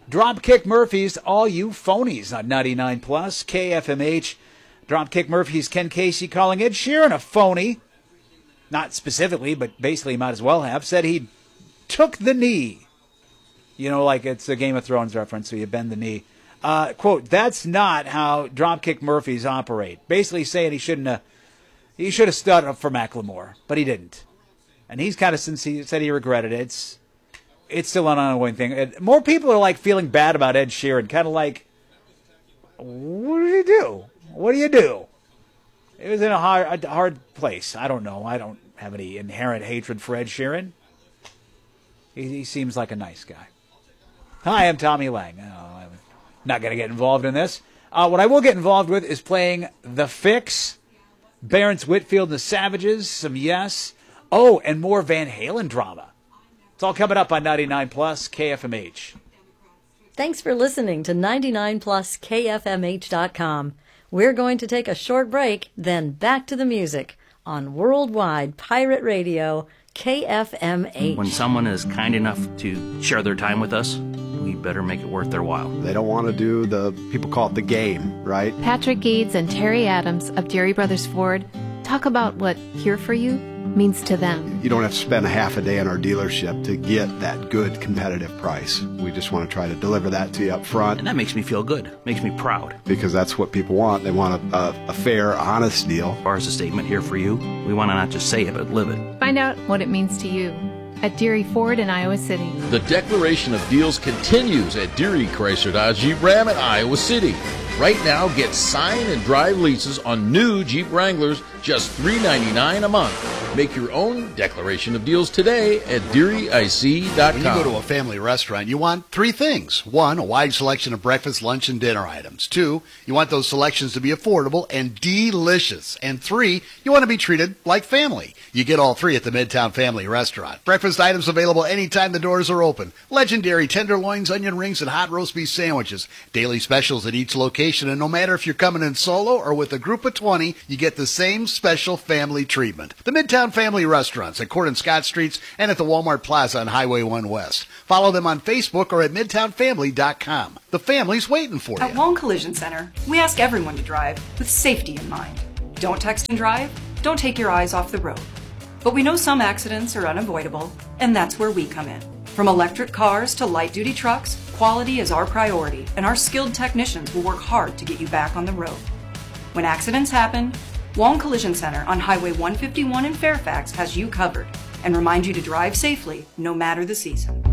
Dropkick Murphys, all you phonies on 99 Plus, KFMH. Dropkick Murphys, Ken Casey calling Ed Sheeran a phony. Not specifically, but basically might as well have. Said he took the knee. You know, like it's a Game of Thrones reference, so you bend the knee. Quote, that's not how Dropkick Murphys operate. Basically saying he should have stood up for Macklemore, but he didn't. And he's kind of sincere, said he regretted it. It's still an ongoing thing. More people are like feeling bad about Ed Sheeran, kind of like, what did he do? What do you do? It was in a hard place. I don't know. I don't have any inherent hatred for Ed Sheeran. He seems like a nice guy. Hi, I'm Tommy Lang. Oh, I'm not going to get involved in this. What I will get involved with is playing The Fix, Barents Whitfield and the Savages, some Yes. Oh, and more Van Halen drama. It's all coming up on 99 Plus KFMH. Thanks for listening to 99 Plus KFMH.com. We're going to take a short break, then back to the music on Worldwide Pirate Radio, KFMH. When someone is kind enough to share their time with us, we better make it worth their while. They don't want to do people call it the game, right? Patrick Gates and Terry Adams of Deary Brothers Ford talk about what Here For You means to them. You don't have to spend a half a day in our dealership to get that good competitive price. We just want to try to deliver that to you up front. And that makes me feel good, makes me proud. Because that's what people want. They want a fair, honest deal. As far as the statement Here For You, we want to not just say it, but live it. Find out what it means to you at Deary Ford in Iowa City. The declaration of deals continues at Deary Chrysler Dodge Jeep Ram in Iowa City. Right now, get sign and drive leases on new Jeep Wranglers, just $399 a month. Make your own declaration of deals today at DearyIC.com. When you go to a family restaurant, you want three things. One, a wide selection of breakfast, lunch, and dinner items. Two, you want those selections to be affordable and delicious. And three, you want to be treated like family. You get all three at the Midtown Family Restaurant. Breakfast items available anytime the doors are open. Legendary tenderloins, onion rings, and hot roast beef sandwiches. Daily specials at each location, and no matter if you're coming in solo or with a group of 20, you get the same special family treatment. The Midtown Family Restaurants at Court and Scott Streets and at the Walmart Plaza on Highway 1 West. Follow them on Facebook or at MidtownFamily.com. The family's waiting for you. At Wong Collision Center, we ask everyone to drive with safety in mind. Don't text and drive. Don't take your eyes off the road. But we know some accidents are unavoidable, and that's where we come in. From electric cars to light-duty trucks, quality is our priority, and our skilled technicians will work hard to get you back on the road. When accidents happen, Wong Collision Center on Highway 151 in Fairfax has you covered and remind you to drive safely no matter the season.